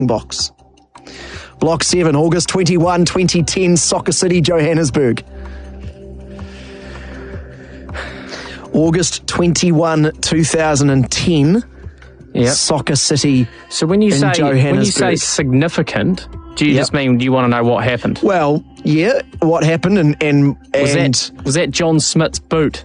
Springboks. Block 7, August 21, 2010, Soccer City, Johannesburg. August 21, 2010, Soccer City so when you in say Johannesburg. When you say significant, do you just mean, do you want to know what happened? Well, yeah, what happened and Was that John Smith's boot?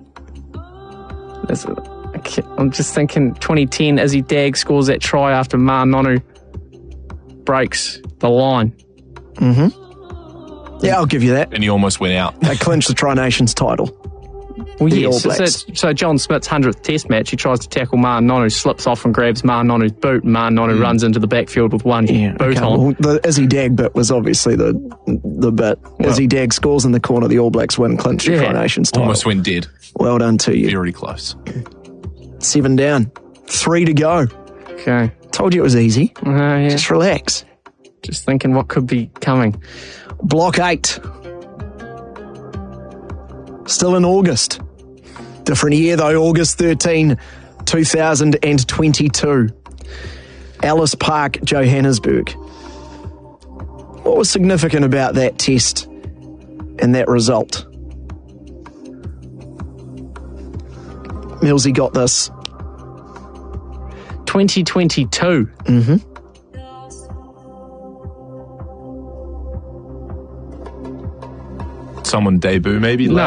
I'm just thinking 2010, Izzy Dag scores that try after Ma Nonu breaks the line. Mm-hmm. Yeah, I'll give you that. And he almost went out. They clinched the Tri-Nations title. Well, The yes. All Blacks. So John Smith's 100th Test match, he tries to tackle Ma Nonu, slips off and grabs Ma Nonu's boot, and Ma Nonu runs into the backfield with one boot on. Well, the Izzy Dag bit was obviously the bit. Izzy Dag scores in the corner, the All Blacks win, clinch the Tri-Nations title. Almost went dead. Well done to you. Very close. 7 down. 3 to go. Okay. Told you it was easy. Yeah. Just relax. Just thinking what could be coming. Block 8. Still in August. Different year though, August 13, 2022. Ellis Park, Johannesburg. What was significant about that test and that result? Millsy got this. 2022. Mm-hmm. Someone debut maybe? No.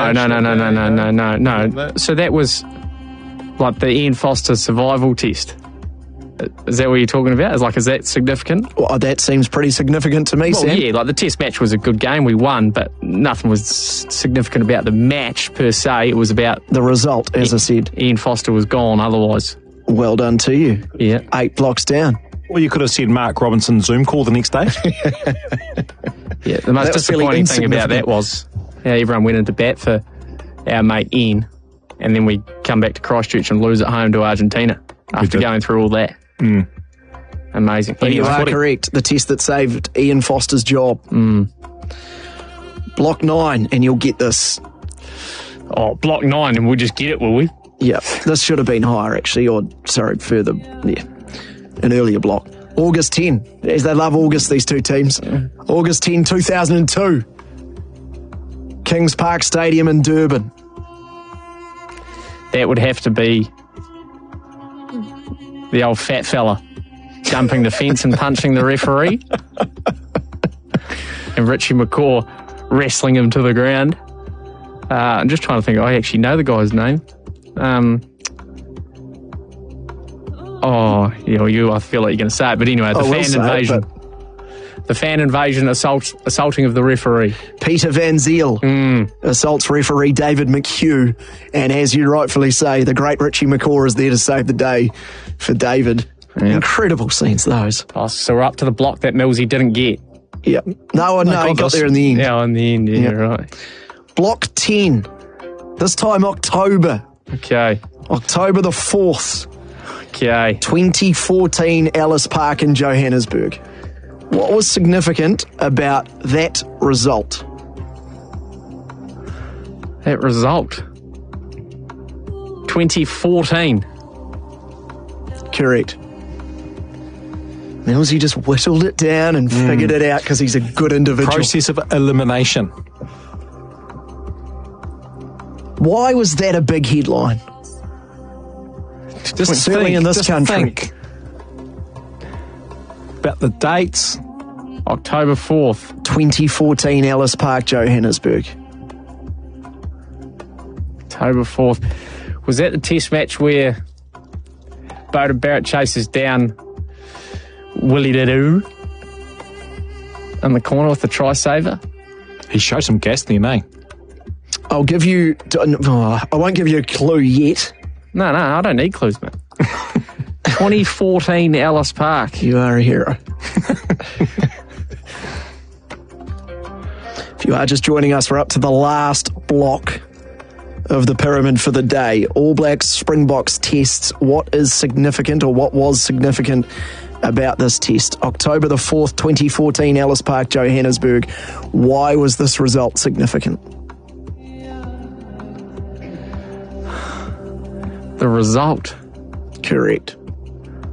So that was like the Ian Foster survival test. Is that what you're talking about? Is that significant? Well, that seems pretty significant to me, Well, Sam. yeah, like the test match was a good game. We won, but nothing was significant about the match per se. It was about the result, as I said. Ian Foster was gone otherwise. Well done to you. Yeah. 8 blocks down. Well, you could have said Mark Robinson Zoom call the next day. Yeah, the most disappointing thing about that was how everyone went into bat for our mate Ian, and then we come back to Christchurch and lose at home to Argentina after going through all that. Amazing. You are correct. The test that saved Ian Foster's job. Block 9, and you'll get this. Oh, block 9, and we'll just get it, will we? Yeah, this should have been higher, actually, further. Yeah, an earlier block. August 10, as they love August, these two teams. August 10, 2002. Kings Park Stadium in Durban. That would have to be the old fat fella jumping the fence and punching the referee. And Richie McCaw wrestling him to the ground. I'm just trying to think. I actually know the guy's name. I feel like you're going to say it, but anyway, the fan invasion. The fan invasion assaulting of the referee. Peter Van Zyl assaults referee David McHugh. And as you rightfully say, the great Richie McCaw is there to save the day for David. Yep. Incredible scenes, those. Oh, so we're up to the block that Millsy didn't get. Yep. No, he got there in the end. Yeah, in the end, yeah, right. Block 10. This time October. Okay. October the 4th. Okay. 2014, Ellis Park in Johannesburg. What was significant about that result? That result? 2014. Correct. Millsy just whittled it down and figured it out because he's a good individual. Process of elimination. Why was that a big headline? Certainly in this country. Think about the dates. October 4th. 2014, Ellis Park, Johannesburg. October 4th. Was that the test match where Beauden Barrett chases down Willie Dadu in the corner with the try saver? He showed some gas then, eh? I'll give you... I won't give you a clue yet. No, I don't need clues, mate. 2014 Ellis Park. You are a hero. If you are just joining us, we're up to the last block of the pyramid for the day. All Blacks Springboks tests. What is significant, or what was significant about this test? October the 4th, 2014, Ellis Park, Johannesburg. Why was this result significant? The result? Correct.